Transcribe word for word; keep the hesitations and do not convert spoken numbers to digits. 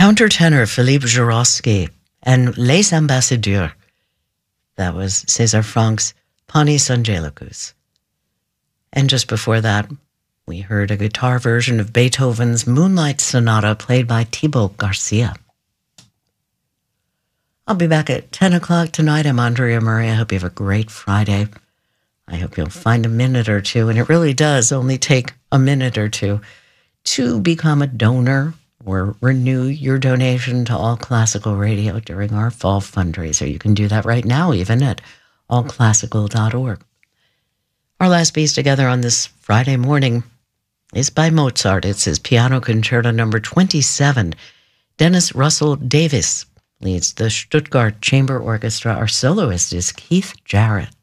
Countertenor Philippe Jurovsky and Les Ambassadeurs. That was César Franck's Panis Angelicus. And just before that, we heard a guitar version of Beethoven's Moonlight Sonata played by Thibaut Garcia. I'll be back at ten o'clock tonight. I'm Andrea Murray. I hope you have a great Friday. I hope you'll find a minute or two, and it really does only take a minute or two, to become a donor or renew your donation to All Classical Radio during our fall fundraiser. You can do that right now, even at all classical dot org. Our last piece together on this Friday morning is by Mozart. It's his Piano Concerto number twenty-seven. Dennis Russell Davis leads the Stuttgart Chamber Orchestra. Our soloist is Keith Jarrett.